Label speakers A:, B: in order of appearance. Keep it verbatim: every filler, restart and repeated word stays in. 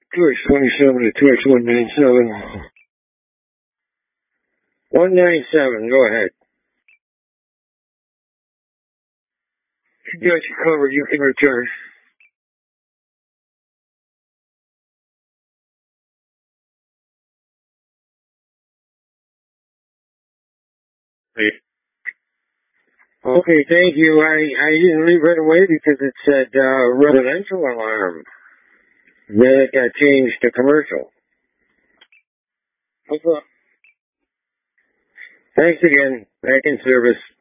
A: two X twenty-seven to two X one ninety-seven. one ninety-seven, go ahead. You got you covered, you can return. Okay, thank you. I, I didn't leave right away because it said uh, residential alarm. Then it got changed to commercial. Okay. Thanks again. Back in service.